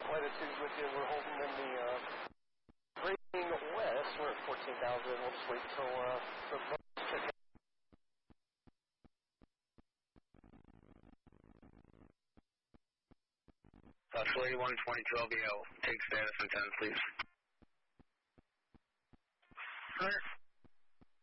latitude with you. We're holding in the grading west. We're at 14,000. We'll just wait until the boats check out. Oscillate 122 LBL. Take status and 10, please. Clear.